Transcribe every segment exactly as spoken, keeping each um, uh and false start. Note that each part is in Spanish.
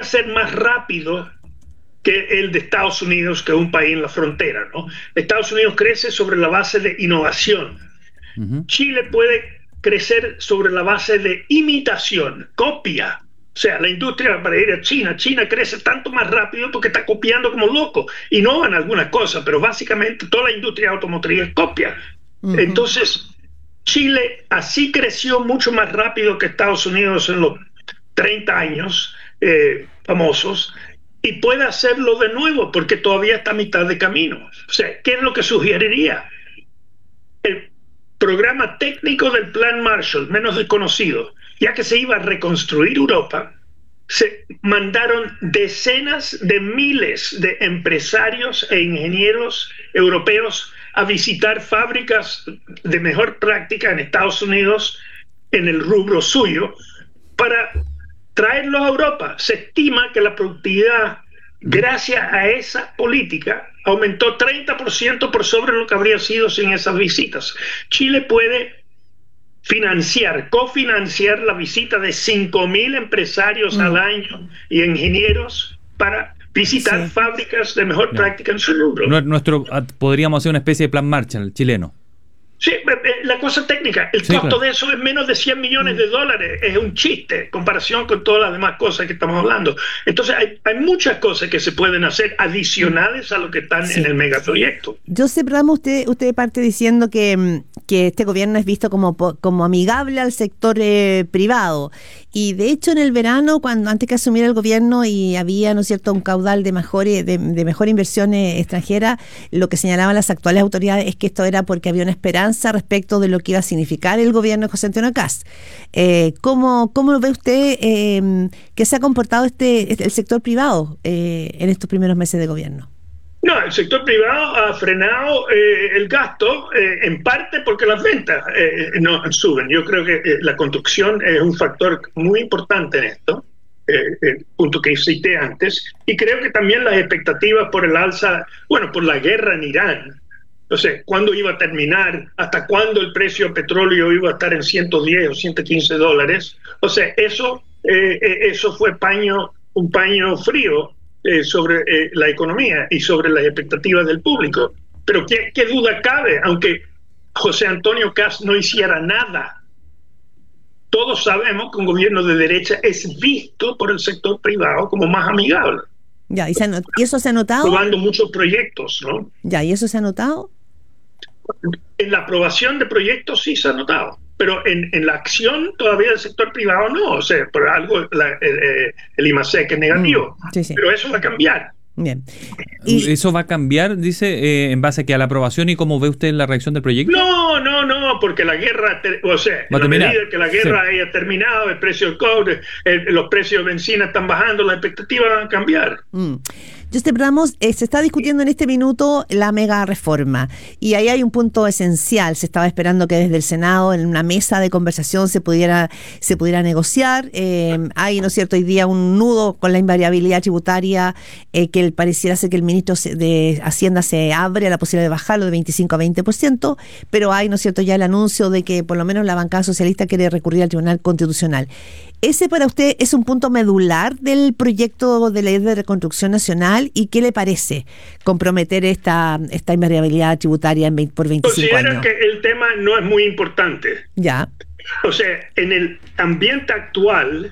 ser más rápido que el de Estados Unidos, que es un país en la frontera, ¿no? Estados Unidos crece sobre la base de innovación. Uh-huh. Chile puede crecer sobre la base de imitación, copia. O sea, la industria, para ir a China, China crece tanto más rápido porque está copiando como loco. Innovan algunas cosas, pero básicamente toda la industria automotriz copia. Uh-huh. Entonces, Chile así creció mucho más rápido que Estados Unidos en los treinta años eh, famosos, y puede hacerlo de nuevo porque todavía está a mitad de camino. O sea, ¿qué es lo que sugeriría? El programa técnico del Plan Marshall, menos desconocido, ya que se iba a reconstruir Europa, se mandaron decenas de miles de empresarios e ingenieros europeos a visitar fábricas de mejor práctica en Estados Unidos en el rubro suyo para traerlos a Europa. Se estima que la productividad, gracias a esa política, aumentó treinta por ciento por sobre lo que habría sido sin esas visitas. Chile puede financiar, cofinanciar la visita de cinco mil empresarios mm. al año y ingenieros para visitar sí. fábricas de mejor no. práctica en su rubro. Nuestro, podríamos hacer una especie de plan Marshall chileno. Sí, la cosa técnica, el sí, costo claro. de eso es menos de cien millones de dólares, es un chiste en comparación con todas las demás cosas que estamos hablando. Entonces hay, hay muchas cosas que se pueden hacer adicionales a lo que están sí. en el megaproyecto. Josep Ramos, usted, usted parte diciendo que, que este gobierno es visto como, como amigable al sector eh, privado. Y de hecho en el verano, cuando antes que asumiera el gobierno y había, ¿no es cierto?, un caudal de mejor, de, de mejor inversión extranjera, lo que señalaban las actuales autoridades es que esto era porque había una esperanza respecto de lo que iba a significar el gobierno de José Antonio Kast. Eh, ¿cómo, ¿Cómo ve usted eh, que se ha comportado este, el sector privado eh, en estos primeros meses de gobierno? No, el sector privado ha frenado eh, el gasto, eh, en parte porque las ventas eh, no suben. Yo creo que eh, la construcción es un factor muy importante en esto, eh, el punto que cité antes, y creo que también las expectativas por el alza, bueno, por la guerra en Irán. O sea, ¿cuándo iba a terminar? ¿Hasta cuándo el precio del petróleo iba a estar en ciento diez o ciento quince dólares? O sea, eso, eh, eso fue paño, un paño frío eh, sobre eh, la economía y sobre las expectativas del público. Pero ¿qué, qué duda cabe? Aunque José Antonio Kast no hiciera nada, todos sabemos que un gobierno de derecha es visto por el sector privado como más amigable. Ya, ¿y, se not- ¿y eso se ha notado? Probando muchos proyectos, ¿no? Ya, ¿y eso se ha notado? En la aprobación de proyectos sí se ha notado, pero en, en la acción todavía el sector privado no. O sea, por algo la, el, el IMASEC es negativo, mm, sí, sí. pero eso va a cambiar. Bien. ¿Y eso va a cambiar, dice, eh, en base a que a la aprobación y cómo ve usted la reacción del proyecto? No, no, no, porque la guerra, o sea, a medida que la guerra sí. haya terminado, el precio del cobre, el, los precios de benzina están bajando, las expectativas van a cambiar. Mm. Josep Ramos, eh, se está discutiendo en este minuto la mega reforma y ahí hay un punto esencial. Se estaba esperando que desde el Senado en una mesa de conversación se pudiera se pudiera negociar. Eh, hay, ¿no es cierto?, hoy día un nudo con la invariabilidad tributaria eh, que el, pareciera ser que el ministro de Hacienda se abre a la posibilidad de bajarlo de veinticinco a veinte por ciento, pero hay, ¿no es cierto?, ya el anuncio de que por lo menos la bancada socialista quiere recurrir al Tribunal Constitucional. ¿Ese para usted es un punto medular del proyecto de ley de reconstrucción nacional? ¿Y qué le parece comprometer esta, esta invariabilidad tributaria en veinte, por veinticinco años? Considero que el tema no es muy importante. Ya. O sea, en el ambiente actual,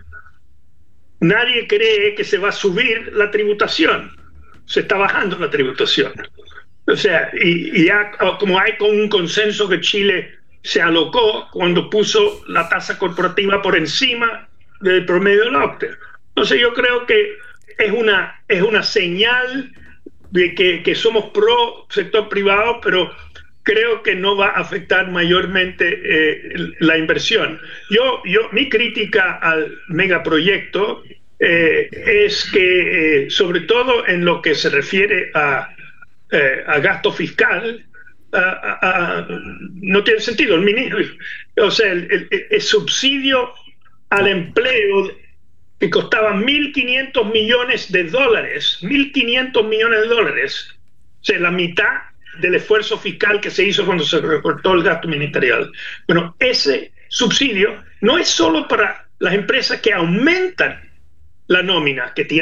nadie cree que se va a subir la tributación. Se está bajando la tributación. O sea, y, y ya, como hay con un consenso que Chile se alocó cuando puso la tasa corporativa por encima del promedio del O C D E. Entonces yo creo que es una, es una señal de que, que somos pro sector privado, pero creo que no va a afectar mayormente eh, la inversión. Yo, yo, mi crítica al megaproyecto eh, es que, eh, sobre todo en lo que se refiere a, eh, a gasto fiscal, uh, uh, uh, no tiene sentido. El ministro, o sea, el, el, el subsidio al empleo que costaba mil quinientos millones de dólares, mil quinientos millones de dólares, o sea, la mitad del esfuerzo fiscal que se hizo cuando se recortó el gasto ministerial. Bueno, ese subsidio no es solo para las empresas que aumentan la nómina, que tienen